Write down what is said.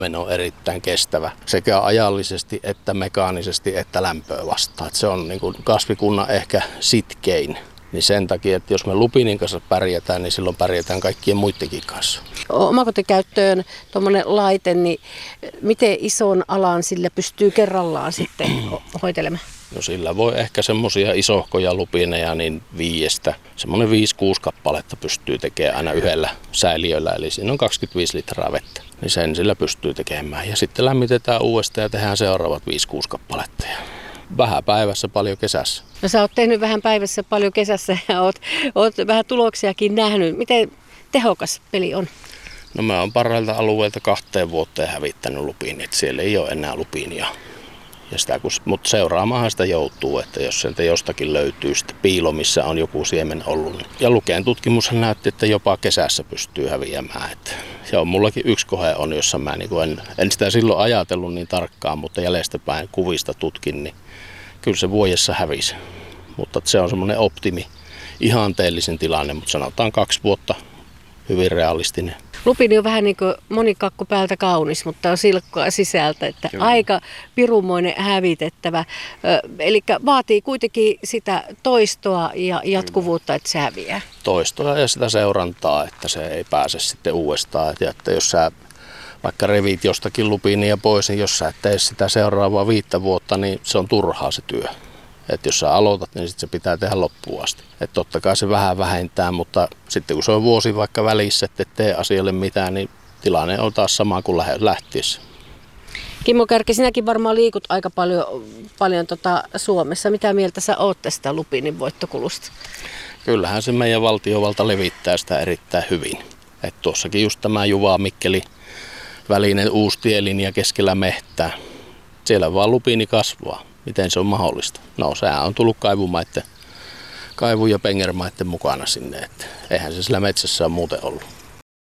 meno on erittäin kestävä sekä ajallisesti että mekaanisesti että lämpöä vastaan. Se on niin kuin kasvikunnan ehkä sitkein. Niin sen takia, että jos me lupiinin kanssa pärjätään, niin silloin pärjätään kaikkien muidenkin kanssa. Omakotikäyttöön tuommoinen laite, niin miten ison alan sillä pystyy kerrallaan sitten hoitelemaan? No sillä voi ehkä semmoisia isohkoja lupiineja niin 5, semmoinen 5-6 kappaletta pystyy tekemään aina yhdellä säiliöllä, eli siinä on 25 litraa vettä. Niin sen sillä pystyy tekemään ja sitten lämmitetään uudestaan ja tehdään seuraavat 5-6 kappaletta. Vähän päivässä, paljon kesässä. No sä oot tehnyt vähän päivässä, paljon kesässä ja oot vähän tuloksiakin nähnyt. Miten tehokas peli on? No mä oon parhailta alueelta 2 vuoteen hävittänyt lupiinit. Siellä ei ole enää lupiinia. Mutta seuraamaanhan sitä joutuu, että jos sieltä jostakin löytyy sitten piilo, missä on joku siemen ollut. Ja Luken tutkimushan näytti, että jopa kesässä pystyy häviämään. Että se on mullakin yksi kohe on, jossa mä en sitä silloin ajatellut niin tarkkaan, mutta jäljestäpäin kuvista tutkin, niin kyllä se vuodessa hävisi. Mutta se on semmoinen optimi, ihanteellisen tilanne, mutta sanotaan 2 vuotta hyvin realistinen. Lupiini on vähän niin kuin monikakku päältä kaunis, mutta on silkkoa sisältä, että kyllä. Aika pirumoinen hävitettävä. Eli vaatii kuitenkin sitä toistoa ja jatkuvuutta, että se häviää. Toistoa ja sitä seurantaa, että se ei pääse sitten uudestaan. Että jos sä vaikka revit jostakin lupiinia pois, niin jos sä et tee sitä seuraavaa 5 vuotta, niin se on turhaa se työ. Että jos sä aloitat, niin sit se pitää tehdä loppuun asti. Että totta kai se vähän vähentää, mutta sitten kun se on vuosi vaikka välissä, että et tee asialle mitään, niin tilanne on taas sama kuin lähtiessä. Kimmo Kärki, sinäkin varmaan liikut aika paljon Suomessa. Mitä mieltä sä oot tästä lupiinin voittokulusta? Kyllähän se meidän valtiovalta levittää sitä erittäin hyvin. Että tuossakin just tämä Juvaa-Mikkeli välinen uusi tielinja keskellä mehtää. Siellä vaan lupiini kasvaa. Miten se on mahdollista? No sehän on tullut kaivu- ja pengermaiden mukana sinne. Että eihän se sillä metsässä ole muuten ollut.